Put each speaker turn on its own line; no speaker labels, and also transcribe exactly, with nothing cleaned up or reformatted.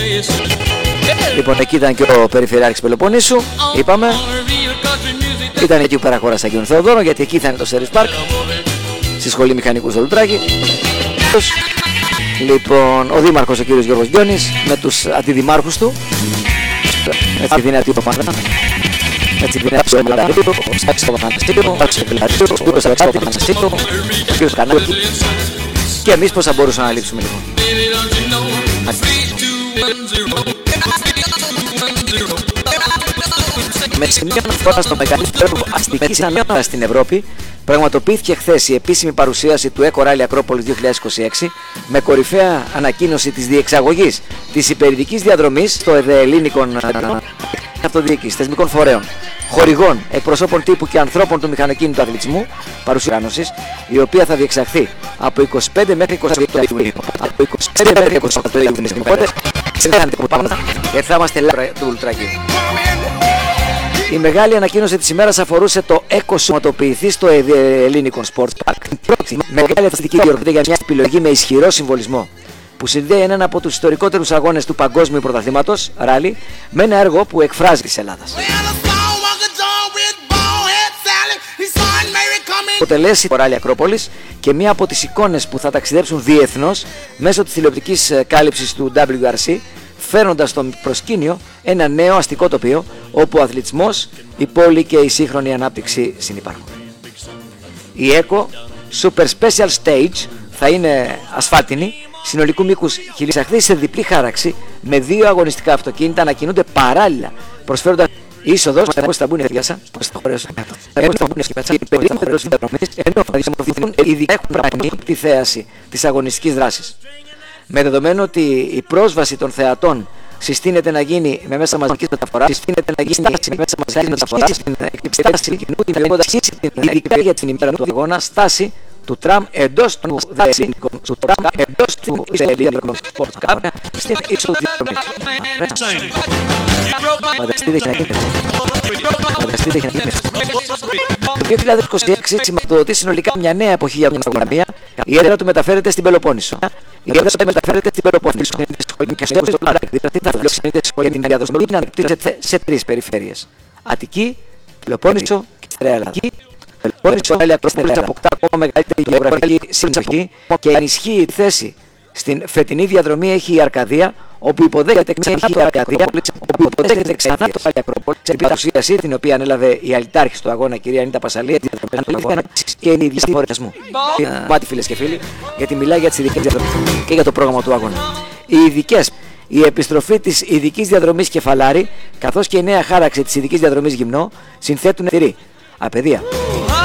Λοιπόν, εκεί ήταν και ο Περιφερειάρχης Πελοποννήσου, είπαμε. Ήταν εκεί που παραχώρασα και τον Θεοδόρο, γιατί εκεί θα είναι το Service Park, στη Σχολή Μηχανικού στο Λουτράκι. Λοιπόν, ο Δήμαρχος ο κύριος Γιώργος Γκιόνης με τους αντιδημάρχους του. Έτσι δυνατή ομάδα. Έτσι δυνατή ομάδα. Ο Σάκης Παπαθανασίου, ο Σάκης Παπαθανασίου, ο Σπύρος Παπαθανασίου, ο κύριος Κανάκη. Και εμείς πώς θα μπορούσαμε να λείψουμε λοιπόν. Με σημείο αναφορά στο μεγαλύτερο αστική συνανόηση στην Ευρώπη, πραγματοποιήθηκε χθες η επίσημη παρουσίαση του Eco Rally Ακρόπολης δύο χιλιάδες είκοσι έξι με κορυφαία ανακοίνωση της διεξαγωγής της υπερηδικής διαδρομής στο εδεελλήνικων αυτοδιοίκησης, θεσμικών φορέων, χορηγών, εκπροσώπων τύπου και ανθρώπων του μηχανοκίνητου αθλητισμού, παρουσίασης, η οποία θα διεξαχθεί από είκοσι πέντε μέχρι είκοσι οκτώ Ιουνίου. Από είκοσι πέντε μέχρι είκοσι οκτώ Ιουνίου. Οπότε, συνέχαντε που πάμε, γιατί θα είμαστε live του Ουλτράκη. Η μεγάλη ανακοίνωση της ημέρας αφορούσε το εκοσωματοποιηθεί στο Ελληνικό Sports Park. Η πρώτη μεγάλη αθλητική διοργάνωση για μια επιλογή με ισχυρό συμβολισμό, που συνδέει έναν από τους ιστορικότερους αγώνες του παγκόσμιου πρωταθλήματος, ράλι, με ένα έργο που εκφράζει της Ελλάδας. Αποτελέσει το ράλι Ακρόπολης και μία από τις εικόνες που θα ταξιδέψουν διεθνώς μέσω της τηλεοπτικής κάλυψης του ντάμπλιου αρ σι, φέρνοντας στο προσκήνιο ένα νέο αστικό τοπίο όπου ο αθλητισμός, η πόλη και η σύγχρονη ανάπτυξη συνυπάρχουν. Η Eco Super Special Stage θα είναι ασφάλτινη, συνολικού μήκους χιλιοσταχθεί σε διπλή χάραξη με δύο αγωνιστικά αυτοκίνητα να κινούνται παράλληλα, προσφέροντας είσοδος πώς θα μπουν οι διάσα, πώς θα χωρέσουν, πώς θα μπουν οι σκηπέτσια, περίπου χωρές διαδρομής, ενώ θα δημιουργηθούν ειδικά έχουν πράγματι τη θέαση της αγωνιστικής δράσης. Με δεδομένο ότι η πρόσβαση των θεατών συστήνεται να γίνει με μέσα μαζικής μεταφοράς, συστήνεται να γίνει με μέσα μαζικής μεταφοράς, στάση κοινού, την λέγοντας ειδικά για την ημέρα του αγώνα, στάση του τραμ εντός του δελίνικων, του τραμ εντός του δελίνικων Sports Cup, στην είσοδο διαδρομής. Φανταστείτε έχει να γίνει. Φανταστείτε έχει να γίνει. Το δύο χιλιάδες είκοσι έξι σηματοδοτεί συνολικά μια νέα εποχή για την αγωνία. Η έδρα του μεταφέρεται στην Πελοπόννησο. Η έδρα του μεταφέρεται στην Πελοπόννησο. Και στο Λάρεκ, δηλαδή θα φιλοξενείται για την διαδρομή να αναπτύσσεται σε τρεις περιφέρειες. Αττική, Πελοπόννησο και Στερεά Ελλάδα. Πελοπόννησο αποκτά ακόμα μεγαλύτερη γεωγραφική συνοχή και ενισχύει τη θέση. Στην φετινή διαδρομή έχει η Αρκαδία, όπου υποδέχεται ξανά το Αρκαδία, όπου υποδέχεται ξανά το Ράλι Ακρόπολη, στην παρουσίαση την οποία ανέλαβε η αλητάρχη του αγώνα, κυρία Ανίτα Πασαλία, και είναι η ειδική φορεσμού. Πάτε φίλες και φίλοι, γιατί μιλάει για τις ειδικές διαδρομές και για το πρόγραμμα του αγώνα. Οι ειδικές, η επιστροφή της ειδικής διαδρομής Κεφαλάρη, καθώς και η νέα χάραξη της ειδικής διαδρομής Γυμνό, συνθέτουν εταιρεία. Απαιδεία.